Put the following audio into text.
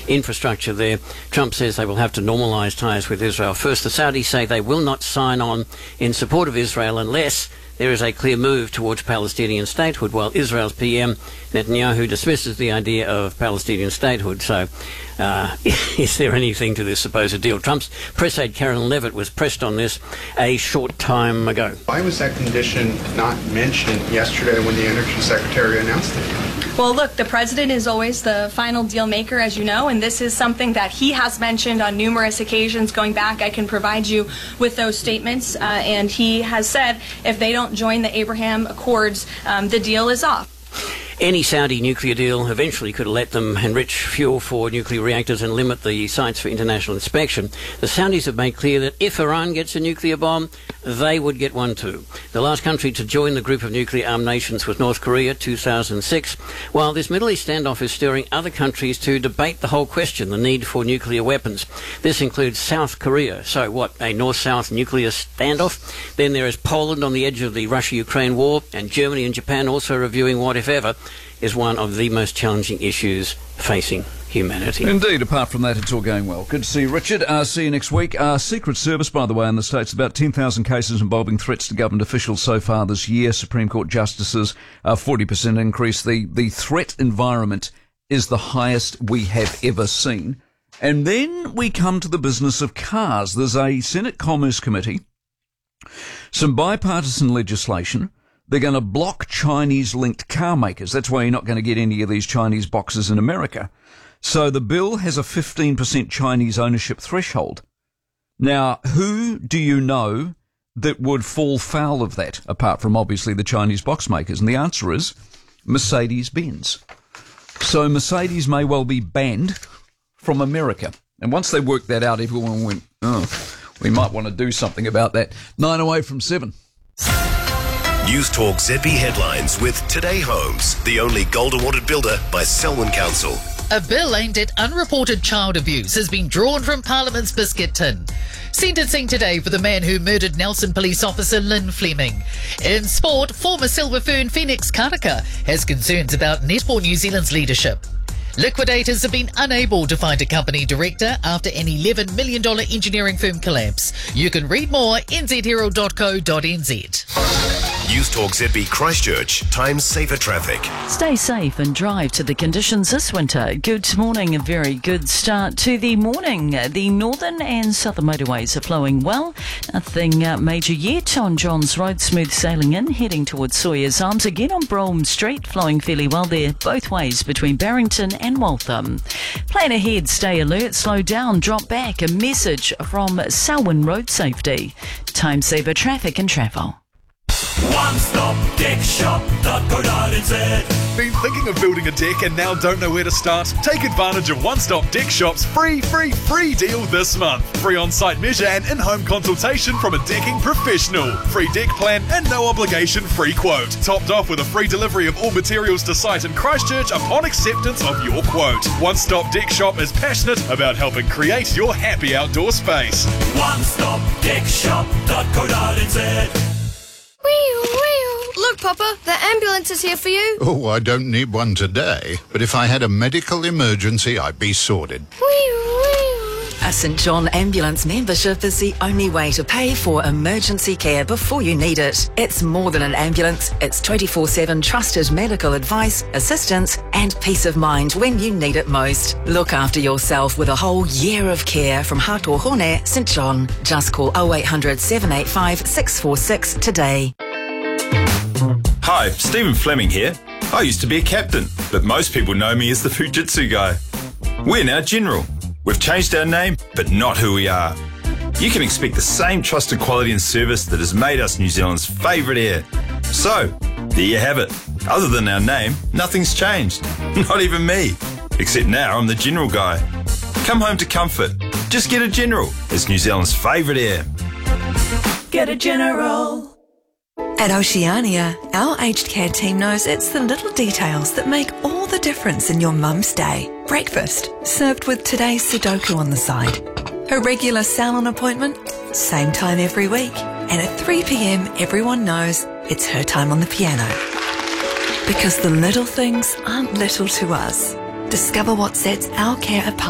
infrastructure there. Trump says they will have to normalise ties with Israel first. The Saudis say they will not sign on in support of Israel unless there is a clear move towards Palestinian statehood, while Israel's PM Netanyahu dismisses the idea of Palestinian statehood. So, is there anything to this supposed deal? Trump's press aide Karen Levitt was pressed on this a short time ago. Why was that condition not mentioned yesterday when the Energy Secretary announced it? Well, look, the president is always the final deal maker, as you know, and this is something that he has mentioned on numerous occasions going back. I can provide you with those statements, and he has said if they don't join the Abraham Accords, the deal is off. Any Saudi nuclear deal eventually could let them enrich fuel for nuclear reactors and limit the sites for international inspection. The Saudis have made clear that if Iran gets a nuclear bomb, they would get one too. The last country to join the group of nuclear-armed nations was North Korea, 2006. While this Middle East standoff is stirring other countries to debate the whole question, the need for nuclear weapons. This includes South Korea. So what, a North-South nuclear standoff? Then there is Poland on the edge of the Russia-Ukraine war, and Germany and Japan also reviewing what, if ever, is one of the most challenging issues facing humanity. Indeed, apart from that, it's all going well. Good to see you, Richard. See you next week. Secret Service, by the way, in the States, about 10,000 cases involving threats to government officials so far this year. Supreme Court justices, 40% increase. The threat environment is the highest we have ever seen. And then we come to the business of cars. There's a Senate Commerce Committee, some bipartisan legislation. They're going to block Chinese-linked car makers. That's why you're not going to get any of these Chinese boxes in America. So the bill has a 15% Chinese ownership threshold. Now, who do you know that would fall foul of that, apart from obviously the Chinese box makers? And the answer is Mercedes-Benz. So Mercedes may well be banned from America. And once they worked that out, everyone went, oh, we might want to do something about that. 9 away from 7. News Talk ZB headlines with Today Homes, the only gold awarded builder by Selwyn Council. A bill aimed at unreported child abuse has been drawn from Parliament's biscuit tin. Sentencing today for the man who murdered Nelson police officer Lynn Fleming. In sport, former Silver Fern Phoenix Karaka has concerns about Netball New Zealand's leadership. Liquidators have been unable to find a company director after an $11 million engineering firm collapse. You can read more nzherald.co.nz. News Talk ZB Christchurch, times safer traffic. Stay safe and drive to the conditions this winter. Good morning, a very good start to the morning. The northern and southern motorways are flowing well. Nothing major yet on Johns Road, smooth sailing in, heading towards Sawyer's Arms. Again on Brougham Street, flowing fairly well there, both ways between Barrington and Waltham. Plan ahead, stay alert, slow down, drop back. A message from Selwyn Road Safety. Time saver traffic and travel. OneStopDeckShop.co.nz. Been thinking of building a deck and now don't know where to start? Take advantage of One Stop Deck Shop's free deal this month. Free on-site measure and in-home consultation from a decking professional. Free deck plan and no obligation free quote. Topped off with a free delivery of all materials to site in Christchurch upon acceptance of your quote. One Stop Deck Shop is passionate about helping create your happy outdoor space. OneStopDeckShop.co.nz. Look, Papa, the ambulance is here for you. Oh, I don't need one today, but if I had a medical emergency, I'd be sorted. A St John Ambulance membership is the only way to pay for emergency care before you need it. It's more than an ambulance. It's 24/7 trusted medical advice, assistance and peace of mind when you need it most. Look after yourself with a whole year of care from Hatohone St John. Just call 0800 785 646 today. Hi, Stephen Fleming here. I used to be a captain, but most people know me as the Fujitsu guy. We're now General. We've changed our name, but not who we are. You can expect the same trusted quality and service that has made us New Zealand's favourite air. So, there you have it. Other than our name, nothing's changed. Not even me. Except now I'm the General guy. Come home to comfort. Just get a General. It's New Zealand's favourite air. Get a General. At Oceania, our aged care team knows it's the little details that make all the difference in your mum's day. Breakfast, served with today's Sudoku on the side. Her regular salon appointment, same time every week. And at 3 p.m, everyone knows it's her time on the piano. Because the little things aren't little to us. Discover what sets our care apart.